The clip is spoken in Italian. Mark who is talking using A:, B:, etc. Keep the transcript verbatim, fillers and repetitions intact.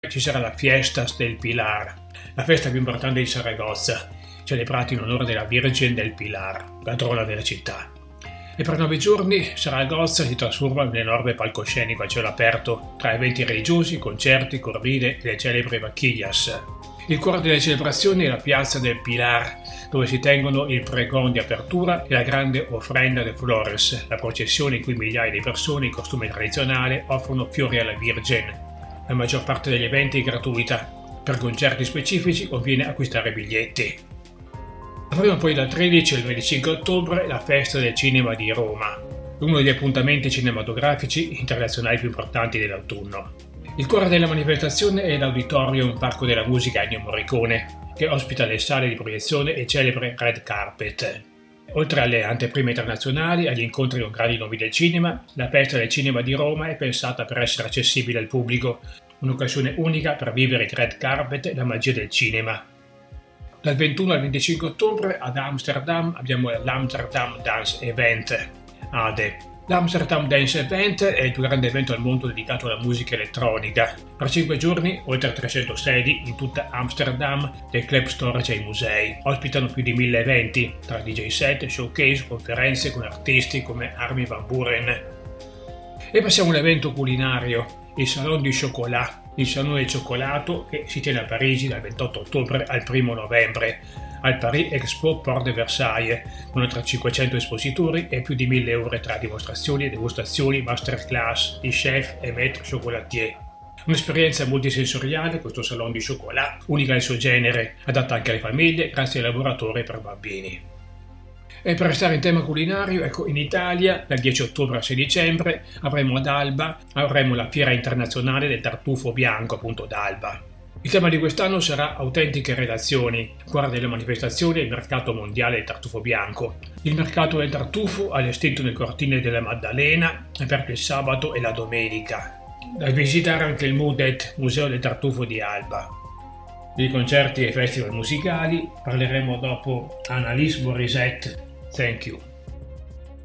A: ci sarà la Fiestas del Pilar, la festa più importante di Saragozza, celebrata in onore della Virgen del Pilar, padrona della città. E per nove giorni Saragozza si trasforma in un enorme palcoscenico a cielo aperto, tra eventi religiosi, concerti, corride e le celebri vaquillas. Il cuore delle celebrazioni è la piazza del Pilar, dove si tengono il pregón di apertura e la grande ofrenda de flores, la processione in cui migliaia di persone in costume tradizionale offrono fiori alla Virgen. La maggior parte degli eventi è gratuita. Per concerti specifici conviene acquistare biglietti. Avremo poi dal tredici al venticinque ottobre la Festa del Cinema di Roma, uno degli appuntamenti cinematografici internazionali più importanti dell'autunno. Il cuore della manifestazione è l'Auditorium Parco della Musica Ennio Morricone, che ospita le sale di proiezione e celebre Red Carpet. Oltre alle anteprime internazionali, agli incontri con grandi nomi del cinema, la Festa del Cinema di Roma è pensata per essere accessibile al pubblico, un'occasione unica per vivere il Red Carpet e la magia del cinema. Dal ventuno al venticinque ottobre ad Amsterdam abbiamo l'Amsterdam Dance Event, A D E. L'Amsterdam Dance Event è il più grande evento al mondo dedicato alla musica elettronica. Per cinque giorni, oltre a trecento sedi in tutta Amsterdam, dai club storici ai musei, ospitano più di mille eventi, tra D J set, showcase, conferenze con artisti come Armin van Buuren. E passiamo all'evento culinario, il Salon du Chocolat, il Salone del Cioccolato, che si tiene a Parigi dal ventotto ottobre al primo novembre, al Paris Expo Porte de Versailles, con oltre cinquecento espositori e più di mille ore tra dimostrazioni, degustazioni, masterclass di chef e maître chocolatier. Un'esperienza multisensoriale, questo Salon du Chocolat, unica nel suo genere, adatta anche alle famiglie, grazie ai laboratori per bambini. E per restare in tema culinario, ecco, in Italia, dal dieci ottobre al sei dicembre, avremo ad Alba, avremo la Fiera Internazionale del Tartufo Bianco, appunto ad Alba. Il tema di quest'anno sarà Autentiche Relazioni, cuore delle manifestazioni è il Mercato Mondiale del Tartufo Bianco. Il Mercato del Tartufo, allestito nel cortile della Maddalena, è aperto il sabato e la domenica. Da visitare anche il MUDET, Museo del Tartufo di Alba. Di concerti e festival musicali parleremo dopo Annalise Morissette. Thank you.